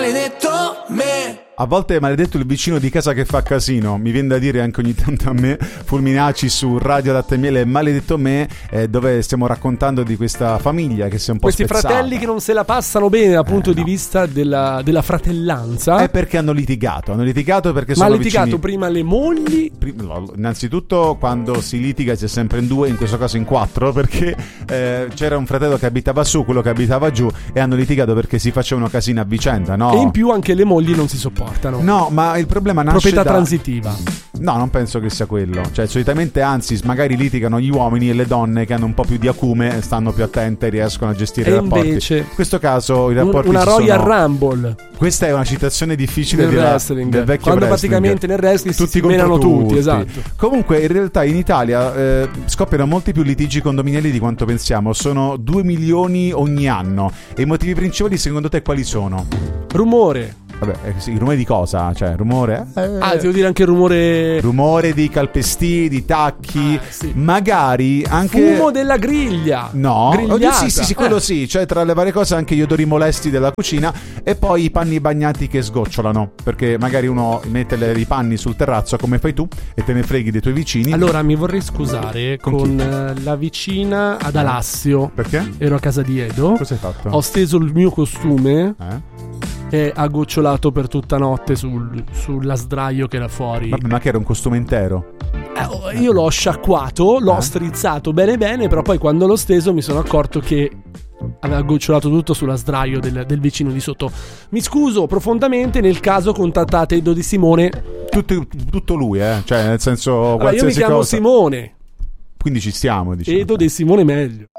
maledetto me. A volte è maledetto il vicino di casa che fa casino, mi viene da dire anche ogni tanto a me. Fulminacci su Radio Latte e Miele, maledetto me, dove stiamo raccontando di questa famiglia che si è un po' questi spezzata. fratelli che non se la passano bene dal punto di vista della fratellanza. È perché hanno litigato perché ma sono litigato vicini. prima le mogli. Innanzitutto quando si litiga si è sempre in due, in questo caso in quattro, perché c'era un fratello che abitava su, quello che abitava giù, e hanno litigato perché si facevano casino a vicenda, no? E in più anche le mogli non si sopportano. No, ma il problema nasce proprietà transitiva. No, non penso che sia quello. Cioè, solitamente, anzi, magari litigano gli uomini e le donne che hanno un po' più di acume stanno più attente e riescono a gestire i rapporti. Invece, in questo caso i rapporti una si Royal sono... Rumble. Questa è una citazione difficile del wrestling, del vecchio quando wrestling. praticamente nel wrestling tutti si menano tutti, esatto. Comunque in realtà in Italia scoppiano molti più litigi condominiali di quanto pensiamo. Sono 2 milioni ogni anno. E i motivi principali secondo te quali sono? Rumore. Vabbè, sì, rumore di cosa? Cioè, rumore? Devo dire anche rumore di calpestì, di tacchi, sì. Magari anche fumo della griglia. No, grigliata. Sì, quello sì. Cioè, tra le varie cose anche gli odori molesti della cucina. E poi i panni bagnati che sgocciolano, perché magari uno mette i panni sul terrazzo come fai tu e te ne freghi dei tuoi vicini. Allora mi vorrei scusare con la vicina ad Alassio. Perché? Ero a casa di Edo. Cosa hai fatto? Ho steso il mio costume e ha gocciolato per tutta notte sulla sdraio che era fuori. Vabbè, ma che era un costume intero? Io l'ho sciacquato, l'ho strizzato bene, però poi quando l'ho steso mi sono accorto che aveva gocciolato tutto sulla sdraio del vicino di sotto. Mi scuso profondamente, nel caso contattate Edo Di Simone. Tutto lui, cioè nel senso Allora, io mi chiamo cosa. Simone. Quindi ci stiamo, diciamo. Edo Di Simone meglio.